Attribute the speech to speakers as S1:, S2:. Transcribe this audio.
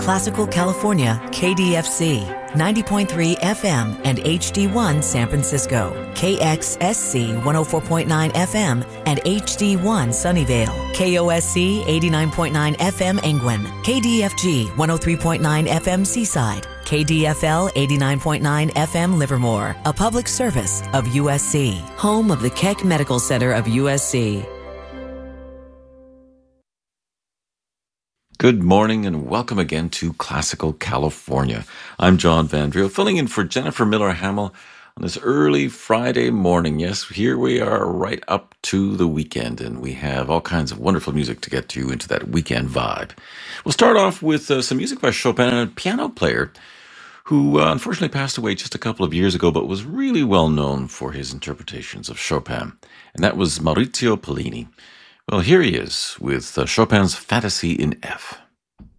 S1: Classical California, KDFC, 90.3 FM and HD1 San Francisco, KXSC 104.9 FM and HD1 Sunnyvale, KOSC 89.9 FM Angwin, KDFG 103.9 FM Seaside, KDFL 89.9 FM Livermore, a public service of USC, home of the Keck Medical Center of USC.
S2: Good morning and welcome again to Classical California. I'm John Van Driel, filling in for Jennifer Miller-Hamill on this early Friday morning. Yes, here we are right up to the weekend, and we have all kinds of wonderful music to get you into that weekend vibe. We'll start off with some music by Chopin, a piano player who unfortunately passed away just a couple of years ago, but was really well known for his interpretations of Chopin, and that was Maurizio Pollini. Well, here he is with Chopin's Fantasy in F.